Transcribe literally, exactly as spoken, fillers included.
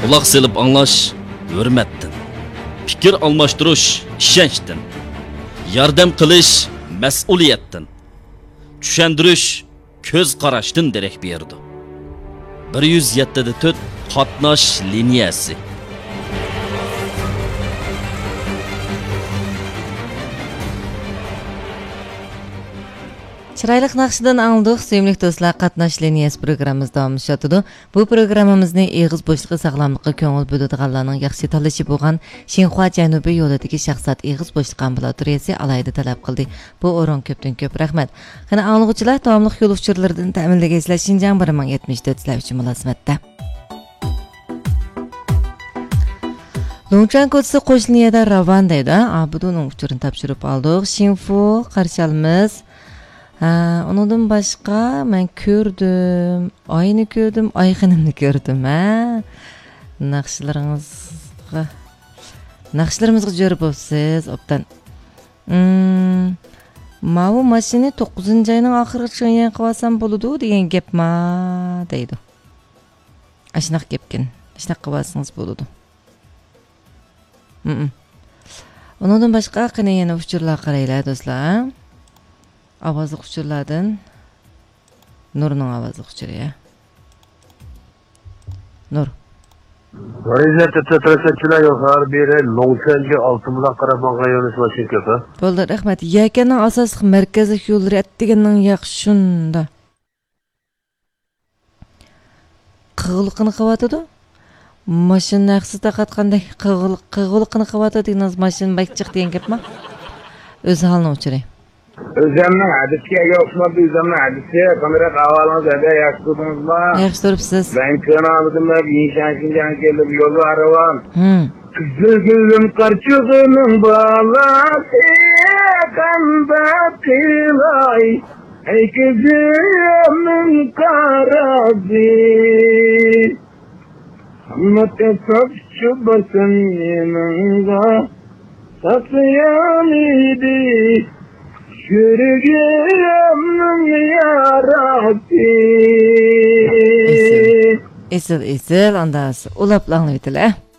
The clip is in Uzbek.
Quloq selib anglash hurmatdan, fikr almashtirish ishonchdan, yordam qilish mas'uliyatdan, tushuntirish ko'z qarashdan darak berdi. bir yuz yetti da to'rt qatnash liniyasi. Çıraylık naqşıdan anladık. Sevimli dostlar, qatnaş liniyası programımız davam etdi. Bu programımızning eg'iz bo'shliqi sog'lomlikqa ko'ngil bo'ladiganlarning yaxshi tanlashi bo'lgan Xinhua Janubiy yo'lidagi shaxsat eg'iz bo'shliq ambulatoriyasi alayda talab qildi. Bu o'rin ko'pdan ko'p rahmat. Qani anglag'uvchilar davomli yo'l uchurlaridan ta'minlagaysizlar. Xinjiang bir ming yetmish to'rt sizlar uchun munosabatda. Longchang ko'chasi qo'shniyada Ravan deydi. Abuduning uchurini topshirib oldik. Xinfu qarshi olamiz. Ha, ondan başqa mən gördüm, ayını gördüm, ayğınını gördüm, ha. Naqşlarınızğa Naqşlarımızğa görüb olsaz, obdan. Hmm, mavu maşini to'qqizinchi ayning oxirigacha yan qilsam bo'ladi degan gap ma, deydi. Ashnaq gapkin. Ashnaq qilsangiz bo'ladi. Mhm. Ondan başqa qani yana uchurlar qaraylar do'stlar. Avazı uçurlardan Nur'un avazı uçuru ya. Nur. Varizette tetrasetçiler yok. Her biri Longchang'e altımda Qarabağ'a yönetmesi köpü. Bo'ldi, rahmat. Yakanning asosiy markaziy yo'llari atdiganning yaxshunda. Qig'liqini qilyotdi. Mashina yaxshida qatqanday qig'liqini qilyotdi degan mashina bakchiq degan gapmi? O'z holini o'chiring. Özlemden hadis'e yokmadı, özlemden hadis'e kamera kahvalımız ede yaştırdınız mı? Yaxshi turibsiz. Ben kınamıdım da bir inşan Şinjan gelip yolu aravan. Hmm. Kızıl gülüm karçığının bağlası kanda kılay. Ey kızımın karası. Anlatı sapçı basın yanında satlayan idi. Yürüyümün yarabbi. Esil, esil, ondan ulaplanı bitile.